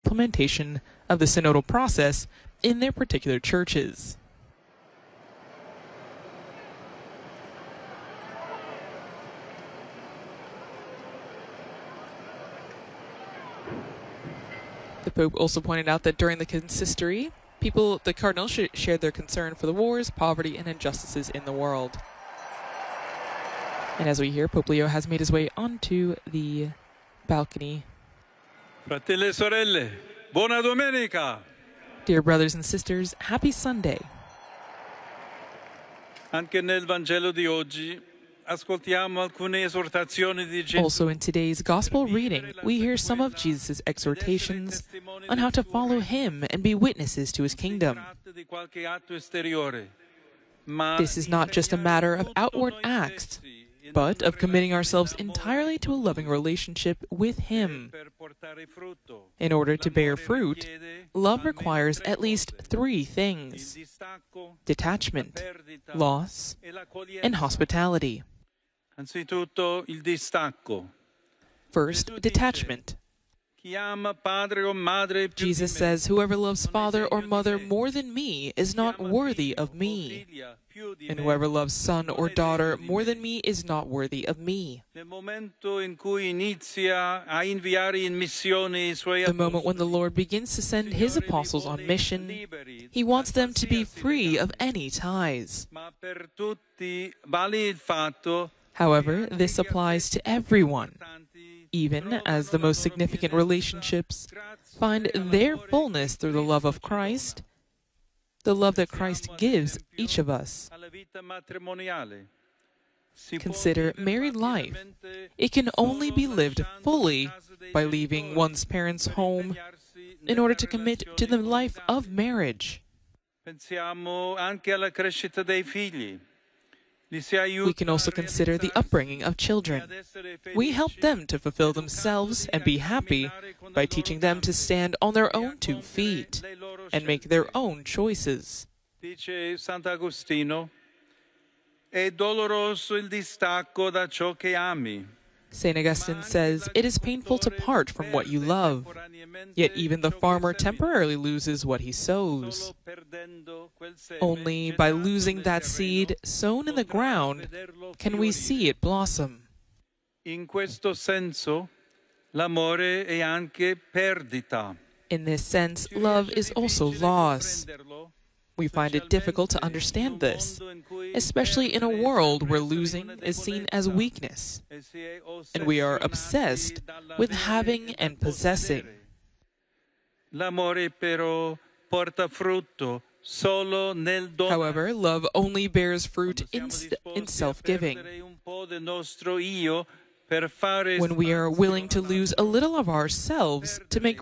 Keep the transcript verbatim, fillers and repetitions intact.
implementation of the synodal process in their particular churches. The Pope also pointed out that during the consistory, people, the cardinals sh shared their concern for the wars, poverty, and injustices in the world. And as we hear, Pope Leo has made his way onto the balcony. Fratelli e sorelle, buona domenica! Dear brothers and sisters, happy Sunday. Anche nel Vangelo di oggi ascoltiamo alcune esortazioni di Gesù. Also in today's gospel reading, we hear some of Jesus' exhortations on how to follow him and be witnesses to his kingdom. This is not just a matter of outward acts, but of committing ourselves entirely to a loving relationship with him. In order to bear fruit, love requires at least three things: detachment, loss, and hospitality. First, detachment. Jesus says, "Whoever loves father or mother more than me is not worthy of me. And whoever loves son or daughter more than me is not worthy of me." The moment when the Lord begins to send his apostles on mission, he wants them to be free of any ties. However, this applies to everyone, even as the most significant relationships find their fullness through the love of Christ, the love that Christ gives each of us. Consider married life. It can only be lived fully by leaving one's parents' home in order to commit to the life of marriage. We can also consider the upbringing of children. We help them to fulfill themselves and be happy by teaching them to stand on their own two feet and make their own choices. Saint Augustine says, "It is painful to part from what you love, yet even the farmer temporarily loses what he sows. Only by losing that seed sown in the ground can we see it blossom." In this sense, love is also loss. We find it difficult to understand this, especially in a world where losing is seen as weakness, and we are obsessed with having and possessing. However, love only bears fruit in, in self-giving. When we are willing to lose a little of ourselves to make